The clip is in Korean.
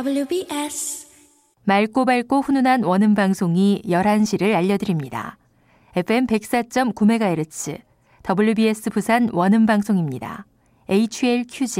WBS 맑고 밝고 훈훈한 원음 방송이 11시를 알려드립니다. FM 104.9MHz WBS 부산 원음 방송입니다. HLQJ